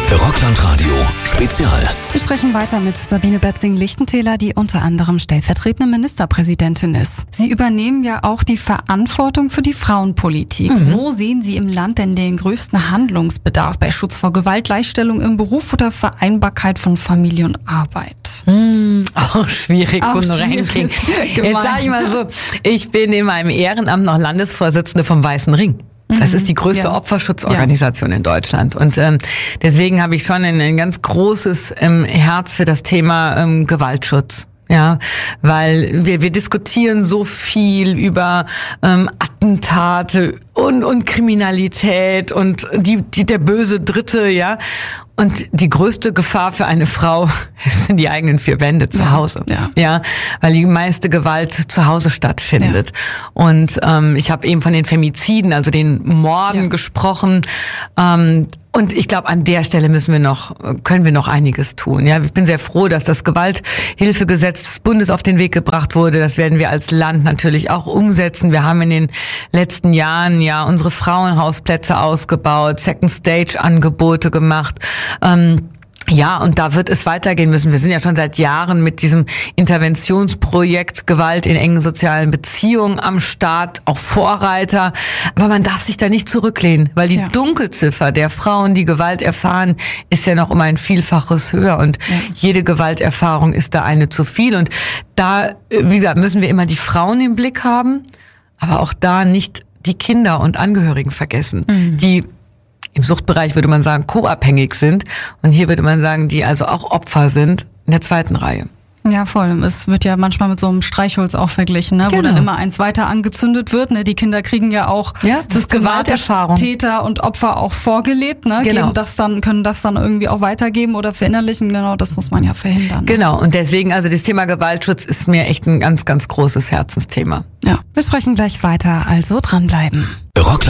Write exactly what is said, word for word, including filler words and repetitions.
Rockland-Radio Spezial. Wir sprechen weiter mit Sabine Betzing-Lichtentäler, die unter anderem stellvertretende Ministerpräsidentin ist. Sie übernehmen ja auch die Verantwortung für die Frauenpolitik. Mhm. Wo sehen Sie im Land denn den größten Handlungsbedarf bei Schutz vor Gewalt, Gleichstellung im Beruf oder Vereinbarkeit von Familie und Arbeit? Hm, auch schwierig, auch so ein Ranking. Jetzt sage ich mal so, ich bin in meinem Ehrenamt noch Landesvorsitzende vom Weißen Ring. Das ist die größte ja. Opferschutzorganisation ja. in Deutschland. Und ähm, deswegen habe ich schon ein, ein ganz großes ähm, Herz für das Thema ähm, Gewaltschutz. Ja, weil wir wir diskutieren so viel über ähm, Attentate und und Kriminalität und die die der böse Dritte, ja. Und die größte Gefahr für eine Frau sind die eigenen vier Wände zu Hause. Ja, ja. ja, weil die meiste Gewalt zu Hause stattfindet. Ja. Und ähm, ich habe eben von den Femiziden, also den Morden ja. gesprochen. Ähm, und ich glaube, an der Stelle müssen wir noch, können wir noch einiges tun. Ja, ich bin sehr froh, dass das Gewalthilfegesetz des Bundes auf den Weg gebracht wurde. Das werden wir als Land natürlich auch umsetzen. Wir haben in den letzten Jahren ja unsere Frauenhausplätze ausgebaut, Second Stage Angebote gemacht. Ähm, Ja, und da wird es weitergehen müssen. Wir sind ja schon seit Jahren mit diesem Interventionsprojekt Gewalt in engen sozialen Beziehungen am Start, auch Vorreiter. Aber man darf sich da nicht zurücklehnen, weil die ja. Dunkelziffer der Frauen, die Gewalt erfahren, ist ja noch um ein Vielfaches höher. Und ja. jede Gewalterfahrung ist da eine zu viel. Und da, wie gesagt, müssen wir immer die Frauen im Blick haben, aber auch da nicht die Kinder und Angehörigen vergessen, mhm. die im Suchtbereich würde man sagen, co-abhängig sind. Und hier würde man sagen, die also auch Opfer sind in der zweiten Reihe. Ja, voll. Es wird ja manchmal mit so einem Streichholz auch verglichen, ne? Genau. Wo dann immer eins weiter angezündet wird. Ne? Die Kinder kriegen ja auch ja, das ist Gewalterfahrung. Täter und Opfer auch vorgelebt, ne? Genau. Geben das dann, können das dann irgendwie auch weitergeben oder verinnerlichen. Genau, das muss man ja verhindern. Ne? Genau. Und deswegen, also das Thema Gewaltschutz ist mir echt ein ganz, ganz großes Herzensthema. Ja. Wir sprechen gleich weiter, also dranbleiben. Rock